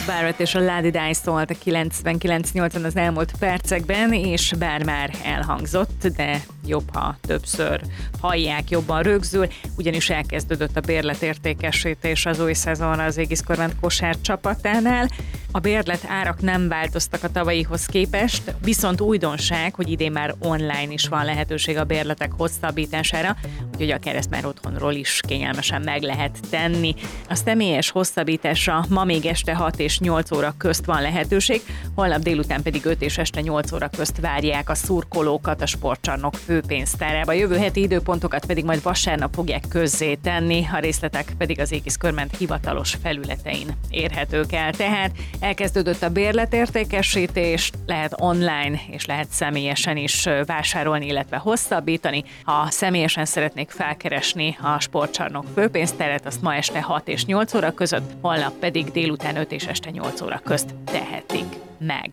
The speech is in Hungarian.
Barrett és a Lady Di szólt a 99.8-on az elmúlt percekben, és bár már elhangzott, de jobb, ha többször hallják, jobban rögzül, ugyanis elkezdődött a bérletértékesítés az új szezonra az Aegis Corvent kosár csapatánál. A bérlet árak nem változtak a tavalyihoz képest, viszont újdonság, hogy idén már online is van lehetőség a bérletek hosszabbítására, úgyhogy akár ezt már otthonról is kényelmesen meg lehet tenni. A személyes hosszabbításra ma még este 6 és 8 óra közt van lehetőség, holnap délután pedig 5 és este 8 óra közt várják a szurkolókat a sportcsarnok főpénztárába. Jövő heti időpontokat pedig majd vasárnap fogják közzétenni, a részletek pedig az Aegis Corvent hivatalos felületein érhetők el. Tehát elkezdődött a bérletértékesítés, lehet online és lehet személyesen is vásárolni, illetve hosszabbítani. Ha személyesen szeretnék felkeresni a sportcsarnok főpénztárat, azt ma este 6 és 8 óra között, holnap pedig délután 5 és este 8 óra közt tehetik meg.